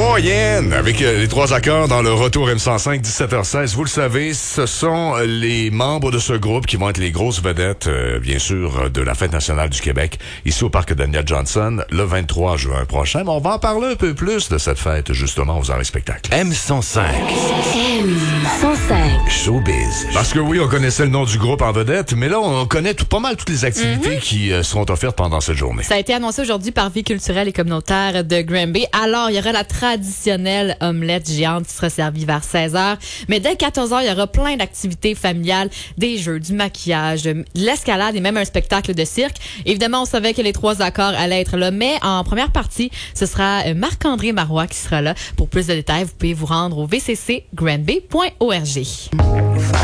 Troyen, avec les trois accords dans le retour M105, 17h16. Vous le savez, ce sont les membres de ce groupe qui vont être les grosses vedettes, bien sûr, de la Fête nationale du Québec, ici au Parc Daniel Johnson, le 23 juin prochain. Mais on va en parler un peu plus de cette fête, justement, aux arts et spectacles. M105. M105. Showbiz. Parce que oui, on connaissait le nom du groupe en vedette, mais là, on connaît pas mal toutes les activités qui seront offertes pendant cette journée. Ça a été annoncé aujourd'hui par Vie culturelle et communautaire de Granby. Alors, il y aura la traditionnelle omelette géante qui sera servie vers 16h. Mais dès 14h, il y aura plein d'activités familiales, des jeux, du maquillage, de l'escalade et même un spectacle de cirque. Évidemment, on savait que les trois accords allaient être là, mais en première partie, ce sera Marc-André Marois qui sera là. Pour plus de détails, vous pouvez vous rendre au vccgranby.org.